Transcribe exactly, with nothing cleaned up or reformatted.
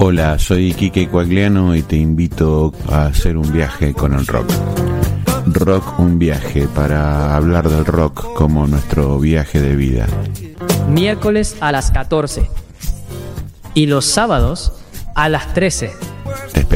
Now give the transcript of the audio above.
Hola, soy Quique Coagliano y te invito a hacer un viaje con el rock. Rock un viaje, para hablar del rock como nuestro viaje de vida. Miércoles a las catorce y los sábados a las trece.